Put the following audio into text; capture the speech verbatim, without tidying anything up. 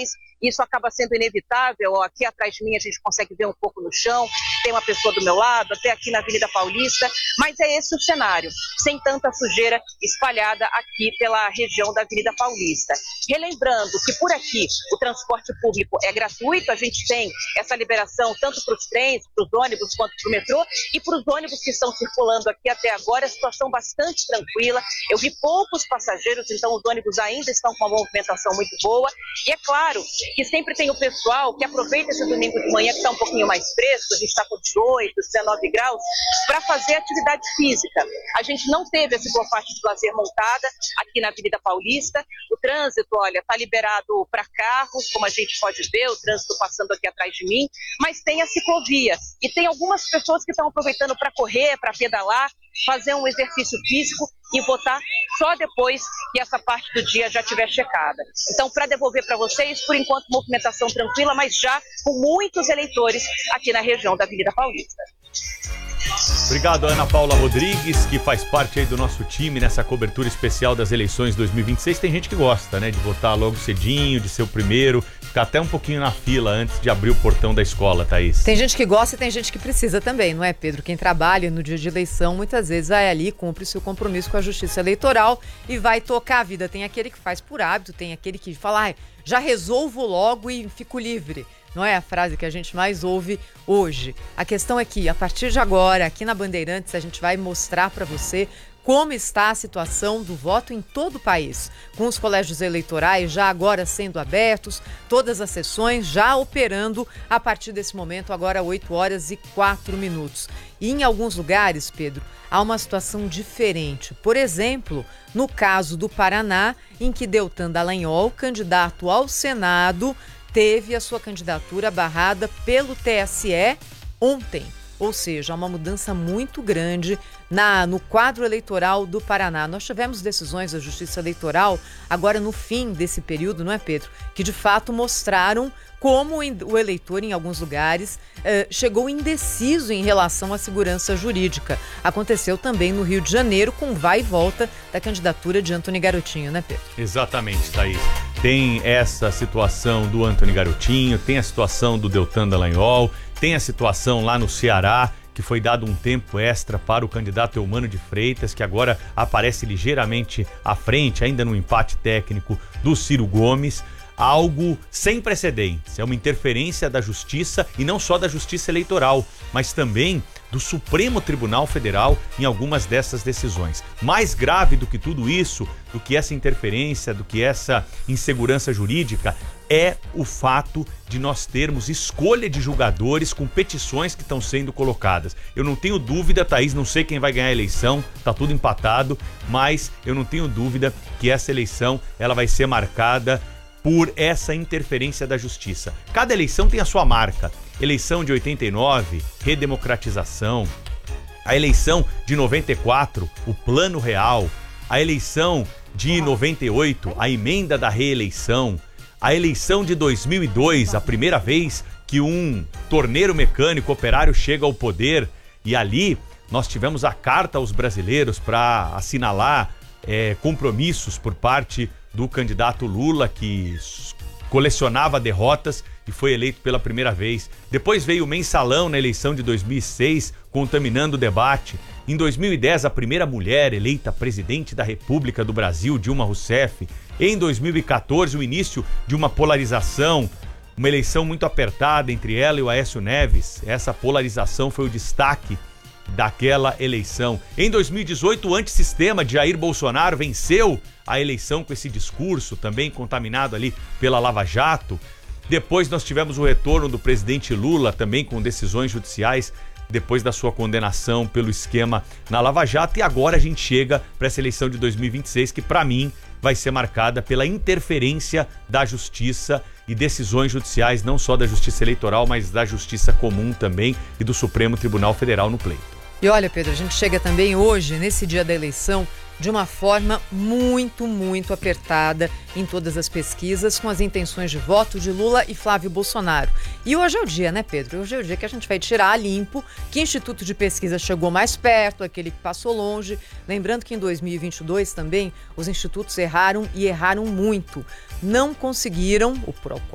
eleições, isso acaba sendo inevitável. Aqui atrás de mim a gente consegue ver um pouco no chão, tem uma pessoa do meu lado, até aqui na Avenida Paulista, mas é esse o cenário, sem tanta sujeira espalhada aqui pela região da Avenida Paulista. Relembrando que por aqui o transporte público é gratuito, a gente tem essa liberação tanto para os trens, para os ônibus, quanto para o metrô, e para os ônibus que estão circulando aqui até agora, a situação bastante tranquila. Eu vi poucos passageiros, então os ônibus ainda estão com uma movimentação muito boa. E é claro que sempre tem o pessoal que aproveita esse domingo de manhã, que está um pouquinho mais fresco, a gente está com dezoito, dezenove graus, para fazer atividade física. A gente não teve essa boa parte de lazer montada aqui na Avenida Paulista. O trânsito, olha, está liberado para carros, como a gente pode ver, o trânsito passando aqui atrás de mim, mas tem a ciclovia. E tem algumas pessoas que estão aproveitando para correr, para pedalar, fazer um exercício físico e votar só depois que essa parte do dia já estiver checada. Então, para devolver para vocês, por enquanto, movimentação tranquila, mas já com muitos eleitores aqui na região da Avenida Paulista. Obrigado, Ana Paula Rodrigues, que faz parte aí do nosso time nessa cobertura especial das eleições dois mil e vinte e seis. Tem gente que gosta, né, de votar logo cedinho, de ser o primeiro, ficar até um pouquinho na fila antes de abrir o portão da escola, Thaís. Tem gente que gosta e tem gente que precisa também, não é, Pedro? Quem trabalha no dia de eleição muitas vezes vai ali, cumpre seu compromisso com a justiça eleitoral e vai tocar a vida. Tem aquele que faz por hábito, tem aquele que fala, ah, já resolvo logo e fico livre. Não é a frase que a gente mais ouve hoje. A questão é que, a partir de agora, aqui na Bandeirantes, a gente vai mostrar para você como está a situação do voto em todo o país, com os colégios eleitorais já agora sendo abertos, todas as sessões já operando a partir desse momento, agora oito horas e quatro minutos. E em alguns lugares, Pedro, há uma situação diferente. Por exemplo, no caso do Paraná, em que Deltan Dallagnol, candidato ao Senado, teve a sua candidatura barrada pelo T S E ontem. Ou seja, uma mudança muito grande na, no quadro eleitoral do Paraná. Nós tivemos decisões da Justiça Eleitoral agora no fim desse período, não é, Pedro? Que de fato mostraram como o eleitor, em alguns lugares, eh, chegou indeciso em relação à segurança jurídica. Aconteceu também no Rio de Janeiro, com vai e volta da candidatura de Antony Garotinho, né, Pedro? Exatamente, Thaís. Tem essa situação do Antony Garotinho, tem a situação do Deltan Dallagnol, tem a situação lá no Ceará, que foi dado um tempo extra para o candidato Eumano de Freitas, que agora aparece ligeiramente à frente, ainda no empate técnico do Ciro Gomes. Algo sem precedentes, é uma interferência da justiça, e não só da justiça eleitoral, mas também do Supremo Tribunal Federal em algumas dessas decisões. Mais grave do que tudo isso, do que essa interferência, do que essa insegurança jurídica, é o fato de nós termos escolha de julgadores com petições que estão sendo colocadas. Eu não tenho dúvida, Thaís, não sei quem vai ganhar a eleição, tá tudo empatado, mas eu não tenho dúvida que essa eleição ela vai ser marcada por essa interferência da justiça. Cada eleição tem a sua marca. Eleição de oitenta e nove, redemocratização. A eleição de noventa e quatro, o Plano Real. A eleição de noventa e oito, a emenda da reeleição. A eleição de dois mil e dois, a primeira vez que um torneiro mecânico operário chega ao poder. E ali nós tivemos a carta aos brasileiros para assinalar é, compromissos por parte do candidato Lula, que colecionava derrotas e foi eleito pela primeira vez. Depois veio o mensalão na eleição de dois mil e seis, contaminando o debate. Em dois mil e dez, a primeira mulher eleita presidente da República do Brasil, Dilma Rousseff. Em dois mil e quatorze, o início de uma polarização, uma eleição muito apertada entre ela e o Aécio Neves. Essa polarização foi o destaque daquela eleição. Em dois mil e dezoito, o antissistema de Jair Bolsonaro venceu a eleição com esse discurso, também contaminado ali pela Lava Jato. Depois nós tivemos o retorno do presidente Lula, também com decisões judiciais, depois da sua condenação pelo esquema na Lava Jato. E agora a gente chega para essa eleição de dois mil e vinte e seis, que para mim vai ser marcada pela interferência da justiça e decisões judiciais, não só da justiça eleitoral, mas da justiça comum também e do Supremo Tribunal Federal no pleito. E olha, Pedro, a gente chega também hoje, nesse dia da eleição, de uma forma muito, muito apertada em todas as pesquisas, com as intenções de voto de Lula e Flávio Bolsonaro. E hoje é o dia, né, Pedro? Hoje é o dia que a gente vai tirar a limpo que instituto de pesquisa chegou mais perto, aquele que passou longe. Lembrando que em dois mil e vinte e dois também os institutos erraram e erraram muito. Não conseguiram, o